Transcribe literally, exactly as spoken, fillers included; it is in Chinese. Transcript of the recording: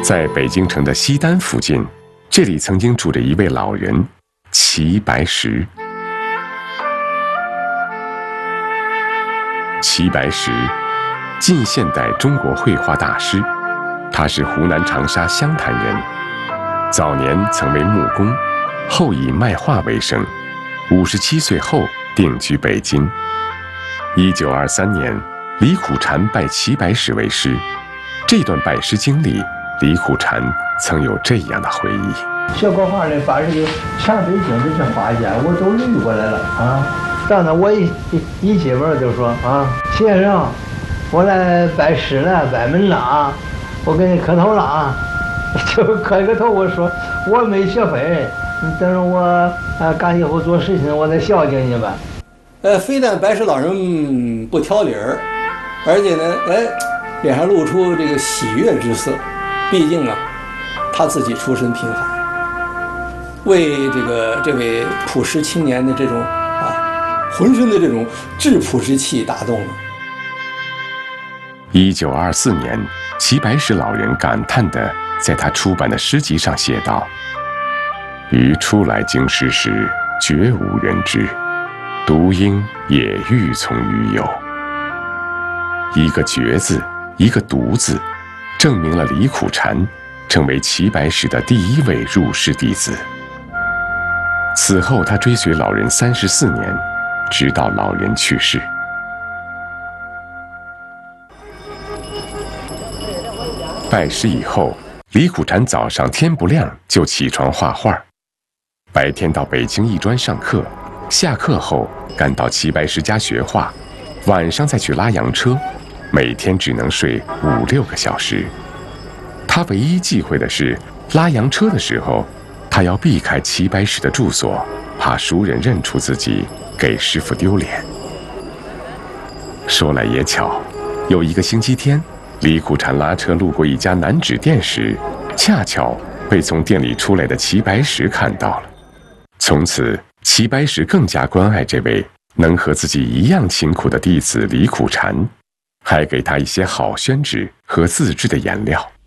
在北京城的西单附近，这里曾经住着一位老人齐白石。齐白石，近现代中国绘画大师，他是湖南长沙湘潭人，早年曾为木工，后以卖画为生。五十七岁后定居北京。一九二三年，李苦禅拜齐白石为师。这段拜师经历，李苦禅曾有这样的回忆： 学国画的，把这个全北京这些画家我都捋过来了啊。当时我一一进门就说啊，先生，我来拜师了，拜门了啊，我给你磕头了啊。就磕个头，我说我没学会，等着我啊干以后做事情，我再孝敬你吧。 呃，非但白石老人不挑理儿，而且呢，哎，脸上露出这个喜悦之色。毕竟啊，他自己出身贫寒，为这个这位朴实青年的这种啊，浑身的这种质朴之气打动了。 一九二四年，齐白石老人感叹地在他出版的诗集上写道：“余初来京师时，绝无人知，独应也欲从于有。”一个“绝”字，一个“独”字，证明了李苦禅成为齐白石的第一位入室弟子。此后，他追随老人三十四年，直到老人去世。拜师以后，李苦禅早上天不亮就起床画画，白天到北京艺专上课，下课后赶到齐白石家学画，晚上再去拉洋车，每天只能睡五六个小时。他唯一忌讳的是，拉洋车的时候，他要避开齐白石的住所，怕熟人认出自己，给师傅丢脸。说来也巧，有一个星期天，李苦禅拉车路过一家南纸店时，恰巧被从店里出来的齐白石看到了。从此，齐白石更加关爱这位能和自己一样辛苦的弟子李苦禅，还给他一些好宣纸和自制的颜料。